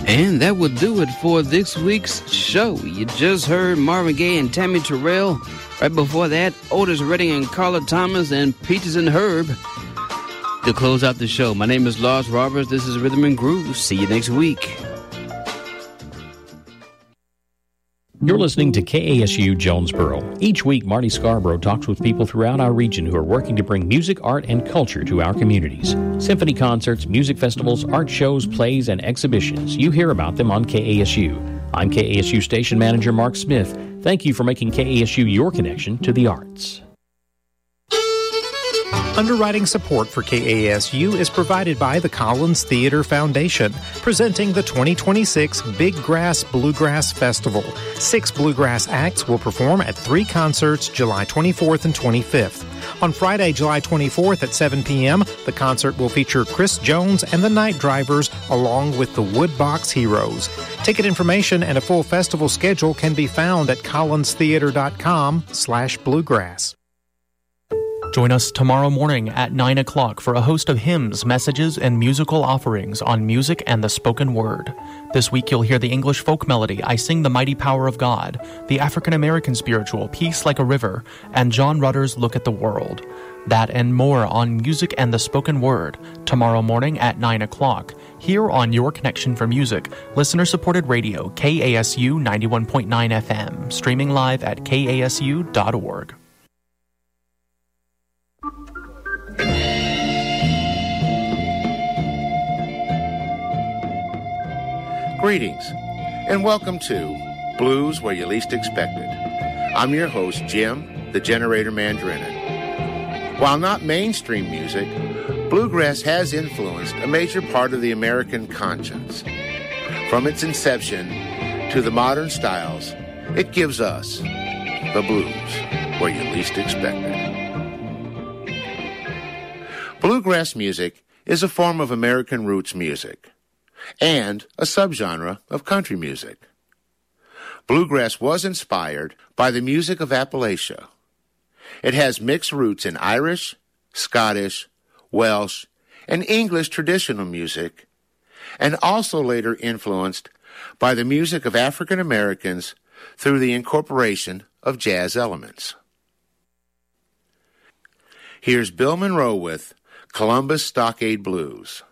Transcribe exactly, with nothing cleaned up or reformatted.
And that will do it for this week's show. You just heard Marvin Gaye and Tammy Terrell. Right before that, Otis Redding and Carla Thomas and Peaches and Herb to close out the show. My name is Lars Roberts. This is Rhythm and Groove. See you next week. You're listening to K A S U Jonesboro. Each week, Marty Scarborough talks with people throughout our region who are working to bring music, art, and culture to our communities. Symphony concerts, music festivals, art shows, plays, and exhibitions. You hear about them on K A S U. I'm K A S U Station Manager Mark Smith. Thank you for making K A S U your connection to the arts. Underwriting support for K A S U is provided by the Collins Theater Foundation, presenting the twenty twenty-six Big Grass Bluegrass Festival. Six bluegrass acts will perform at three concerts July twenty-fourth and twenty-fifth. On Friday, July twenty-fourth at seven p.m., the concert will feature Chris Jones and the Night Drivers, along with the Woodbox Heroes. Ticket information and a full festival schedule can be found at collinstheater.com slash bluegrass. Join us tomorrow morning at nine o'clock for a host of hymns, messages, and musical offerings on music and the spoken word. This week you'll hear the English folk melody, I Sing the Mighty Power of God, the African-American spiritual, Peace Like a River, and John Rutter's Look at the World. That and more on music and the spoken word tomorrow morning at nine o'clock, here on Your Connection for Music, listener-supported radio, K A S U ninety-one point nine F M, streaming live at K A S U dot org. Greetings, and welcome to Blues Where You Least Expect It. I'm your host, Jim, the Generator Man Drennan. While not mainstream music, bluegrass has influenced a major part of the American conscience. From its inception to the modern styles, it gives us the blues where you least expect it. Bluegrass music is a form of American roots music and a subgenre of country music. Bluegrass was inspired by the music of Appalachia. It has mixed roots in Irish, Scottish, Welsh, and English traditional music, and also later influenced by the music of African Americans through the incorporation of jazz elements. Here's Bill Monroe with Columbus Stockade Blues.